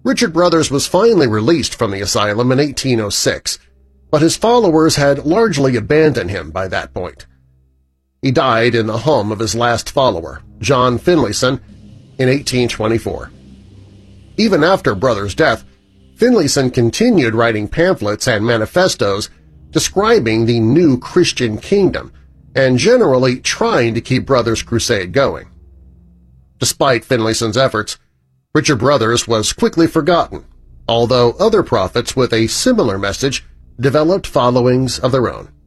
Richard Brothers was finally released from the asylum in 1806, but his followers had largely abandoned him by that point. He died in the home of his last follower, John Finlayson, in 1824. Even after Brothers' death, Finlayson continued writing pamphlets and manifestos describing the new Christian kingdom and generally trying to keep Brothers' crusade going. Despite Finlayson's efforts, Richard Brothers was quickly forgotten, although other prophets with a similar message developed followings of their own.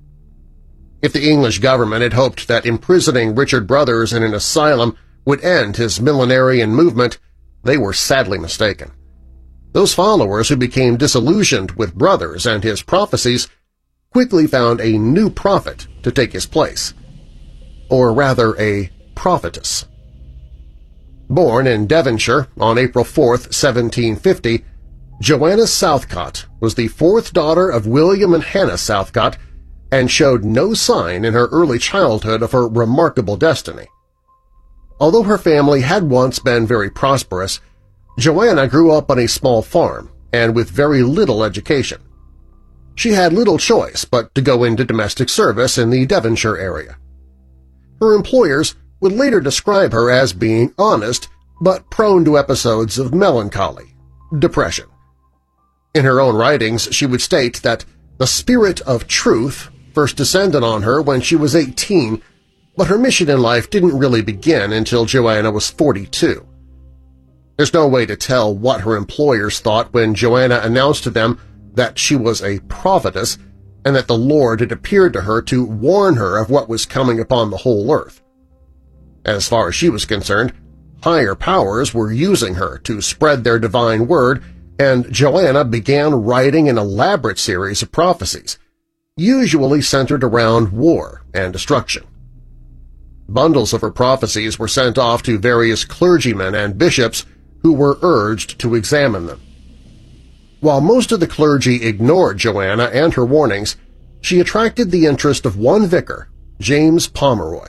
If the English government had hoped that imprisoning Richard Brothers in an asylum would end his millenarian movement, they were sadly mistaken. Those followers who became disillusioned with Brothers and his prophecies quickly found a new prophet to take his place, or rather a prophetess. Born in Devonshire on April 4, 1750, Joanna Southcott was the fourth daughter of William and Hannah Southcott and showed no sign in her early childhood of her remarkable destiny. Although her family had once been very prosperous, Joanna grew up on a small farm and with very little education. She had little choice but to go into domestic service in the Devonshire area. Her employers would later describe her as being honest but prone to episodes of melancholy, depression. In her own writings, she would state that the spirit of truth first descended on her when she was 18, but her mission in life didn't really begin until Joanna was 42. There's no way to tell what her employers thought when Joanna announced to them that she was a prophetess and that the Lord had appeared to her to warn her of what was coming upon the whole earth. As far as she was concerned, higher powers were using her to spread their divine word, and Joanna began writing an elaborate series of prophecies, usually centered around war and destruction. Bundles of her prophecies were sent off to various clergymen and bishops who were urged to examine them. While most of the clergy ignored Joanna and her warnings, she attracted the interest of one vicar, James Pomeroy.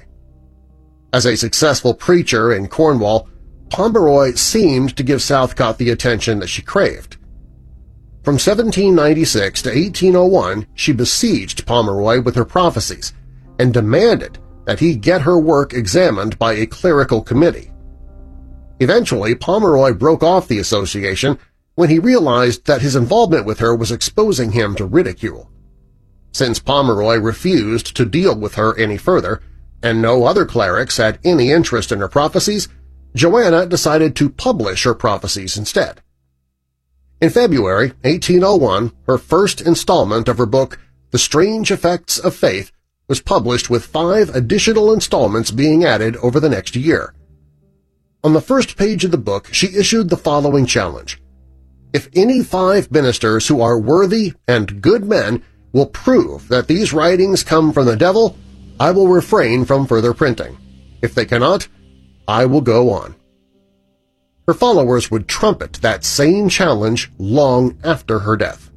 As a successful preacher in Cornwall, Pomeroy seemed to give Southcott the attention that she craved. From 1796 to 1801, she besieged Pomeroy with her prophecies and demanded that he get her work examined by a clerical committee. Eventually, Pomeroy broke off the association when he realized that his involvement with her was exposing him to ridicule. Since Pomeroy refused to deal with her any further, and no other clerics had any interest in her prophecies, Joanna decided to publish her prophecies instead. In February 1801, her first installment of her book, The Strange Effects of Faith, was published with 5 additional installments being added over the next year. On the first page of the book, she issued the following challenge: "If any 5 ministers who are worthy and good men will prove that these writings come from the devil, I will refrain from further printing. If they cannot, I will go on." Her followers would trumpet that same challenge long after her death.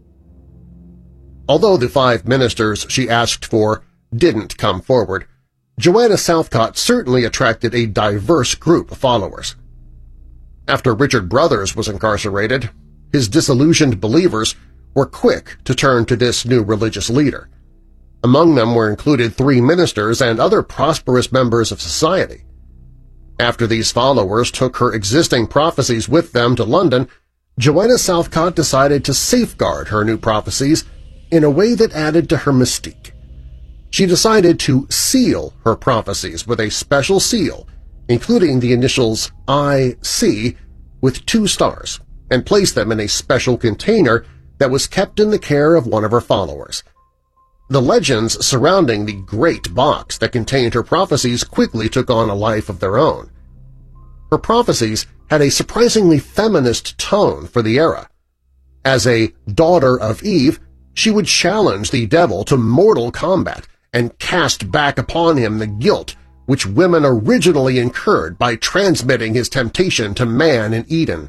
Although the 5 ministers she asked for didn't come forward, Joanna Southcott certainly attracted a diverse group of followers. After Richard Brothers was incarcerated, his disillusioned believers were quick to turn to this new religious leader. Among them were included 3 ministers and other prosperous members of society. After these followers took her existing prophecies with them to London, Joanna Southcott decided to safeguard her new prophecies in a way that added to her mystique. She decided to seal her prophecies with a special seal, including the initials I.C. with 2 stars, and place them in a special container that was kept in the care of one of her followers. The legends surrounding the Great Box that contained her prophecies quickly took on a life of their own. Her prophecies had a surprisingly feminist tone for the era. As a daughter of Eve, she would challenge the devil to mortal combat and cast back upon him the guilt which women originally incurred by transmitting his temptation to man in Eden.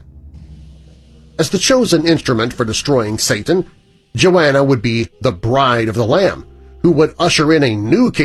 As the chosen instrument for destroying Satan, Joanna would be the bride of the Lamb, who would usher in a new kingdom